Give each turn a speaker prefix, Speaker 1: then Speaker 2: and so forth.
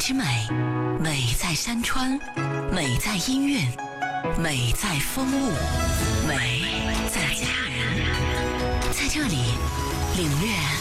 Speaker 1: 之美，美在山川，美在音韵，美在风物，美在家人。在这里领略